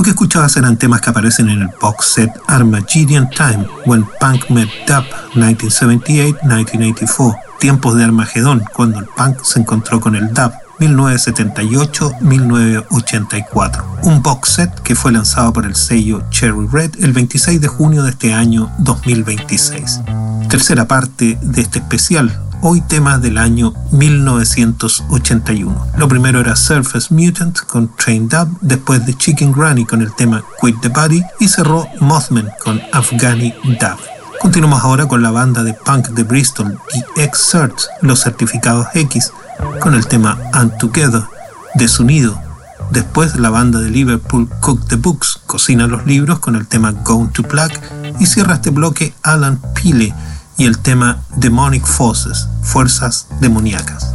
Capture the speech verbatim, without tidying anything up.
Lo que escuchabas eran temas que aparecen en el box set Armageddon Time, When Punk Met Dub, nineteen seventy-eight to nineteen eighty-four, Tiempos de Armagedón, cuando el punk se encontró con el dub, mil novecientos setenta y ocho a mil novecientos ochenta y cuatro. Un box set que fue lanzado por el sello Cherry Red el veintiséis de junio de este año dos mil veintiséis. Tercera parte de este especial, hoy temas del año mil novecientos ochenta y uno. Lo primero era Surface Mutant con Train Dub, después de Chicken Granny con el tema Quit the Body y cerró Mothman con Afghani Dub. Continuamos ahora con la banda de punk de Bristol, The X-Certs, los certificados X, con el tema Untogether, Desunido. Después la banda de Liverpool Cook the Books, Cocina los Libros, con el tema Gone to Black. Y cierra este bloque Alan Pile y el tema Demonic Forces, Fuerzas Demoníacas.